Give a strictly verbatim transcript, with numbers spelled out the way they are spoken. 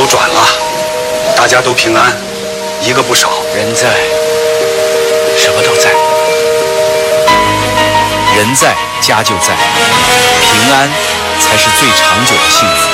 转了，大家都平安，一个不少。 人在，什么都在。人在，家就在，平安才是最长久的幸福。